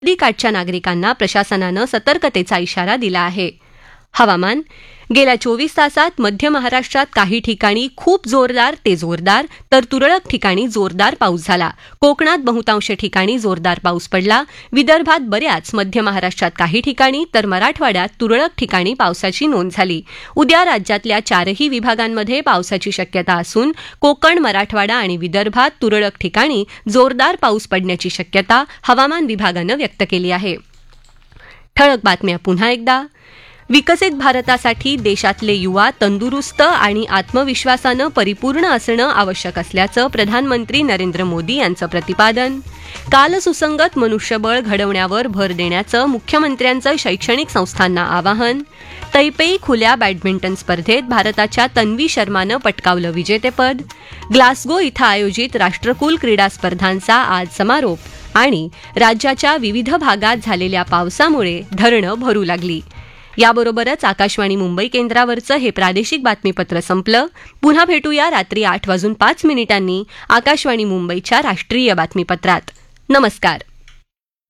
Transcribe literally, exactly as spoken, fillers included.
नदीकाठच्या नागरिकांना प्रशासनानं सतर्कतेचा इशारा दिला आहे. हवामान. गेल्या चोवीस तासात मध्य महाराष्ट्रात काही ठिकाणी खूप जोरदार ते जोरदार तर तुरळक ठिकाणी जोरदार पाऊस झाला. कोकणात बहुतांश ठिकाणी जोरदार पाऊस पडला. विदर्भात बऱ्याच, मध्य महाराष्ट्रात काही ठिकाणी तर मराठवाड्यात तुरळक ठिकाणी पावसाची नोंद झाली. उद्या राज्यातल्या चारही विभागांमध्ये पावसाची शक्यता असून कोकण, मराठवाडा आणि विदर्भात तुरळक ठिकाणी जोरदार पाऊस पडण्याची शक्यता हवामान विभागानं व्यक्त केली आहे. ठळक बातम्या पुन्हा एकदा. विकसित भारतासाठी देशातले युवा तंदुरुस्त आणि आत्मविश्वासानं परिपूर्ण असणं आवश्यक असल्याचं प्रधानमंत्री नरेंद्र मोदी यांचं प्रतिपादन. कालसुसंगत मनुष्यबळ घडवण्यावर भर देण्याचं मुख्यमंत्र्यांचं शैक्षणिक संस्थांना आवाहन. तैपेई खुल्या बॅडमिंटन स्पर्धेत भारताच्या तन्वी शर्मानं पटकावलं विजेतेपद. ग्लासगो इथं आयोजित राष्ट्रकुल क्रीडा स्पर्धांचा आज समारोप. आणि राज्याच्या विविध भागात झालेल्या पावसामुळे धरणं भरू लागली. याबरोबरच आकाशवाणी मुंबई केंद्रावरचं हे प्रादेशिक बातमीपत्र संपलं. पुन्हा भेटूया रात्री आठ वाजून पाच मिनिटांनी आकाशवाणी मुंबईच्या राष्ट्रीय बातमीपत्रात. नमस्कार.